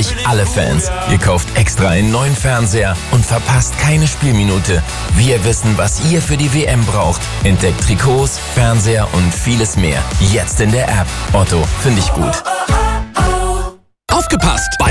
wirklich alle Fans. Ihr kauft extra einen neuen Fernseher und verpasst keine Spielminute. Wir wissen, was ihr für die WM braucht. Entdeckt Trikots, Fernseher und vieles mehr. Jetzt in der App. Otto, finde ich gut. Aufgepasst!